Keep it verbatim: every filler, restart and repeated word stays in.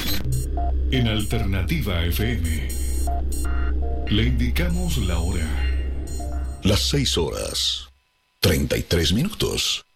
En Alternativa F M le indicamos la hora. Las seis horas, treinta y tres minutos.